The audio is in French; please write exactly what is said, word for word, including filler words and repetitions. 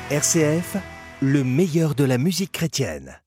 R C F, le meilleur de la musique chrétienne.